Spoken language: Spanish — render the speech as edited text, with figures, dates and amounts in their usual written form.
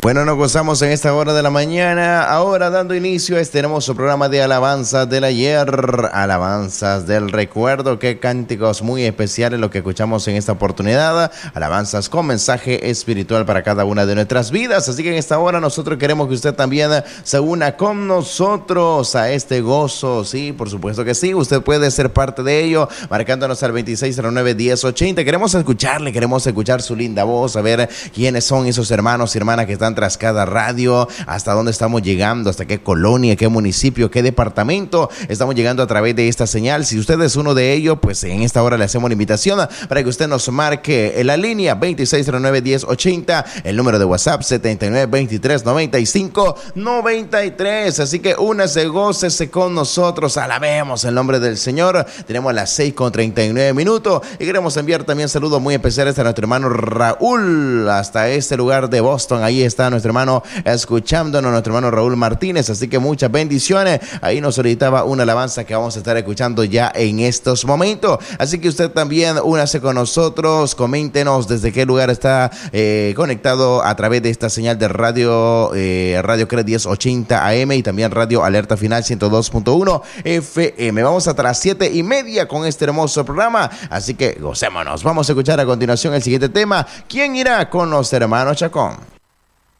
Bueno, nos gozamos en esta hora de la mañana, ahora dando inicio a este hermoso programa de alabanzas del ayer, alabanzas del recuerdo, qué cánticos muy especiales lo que escuchamos en esta oportunidad, alabanzas con mensaje espiritual para cada una de nuestras vidas, así que en esta hora nosotros queremos que usted también se una con nosotros a este gozo, sí, por supuesto que sí, usted puede ser parte de ello, marcándonos al 2609-1080, queremos escuchar su linda voz, a ver quiénes son esos hermanos y hermanas que están tras cada radio, hasta dónde estamos llegando, hasta qué colonia, qué municipio, qué departamento estamos llegando a través de esta señal. Si usted es uno de ellos, pues en esta hora le hacemos la invitación para que usted nos marque en la línea 2609-1080, el número de WhatsApp 7923-9593. Así que únase, gócese con nosotros, alabemos el nombre del Señor. Tenemos las 6:39 y queremos enviar también saludos muy especiales a nuestro hermano Raúl, hasta este lugar de Boston. Ahí está nuestro hermano escuchándonos, nuestro hermano Raúl Martínez, así que muchas bendiciones. Ahí nos solicitaba una alabanza que vamos a estar escuchando ya en estos momentos, así que usted también únase con nosotros, coméntenos desde qué lugar está conectado a través de esta señal de radio, Radio CRE 1080 AM y también Radio Alerta Final 102.1 FM. Vamos hasta las 7:30 con este hermoso programa, así que gocémonos. Vamos a escuchar a continuación el siguiente tema. ¿Quién irá con los hermanos Chacón?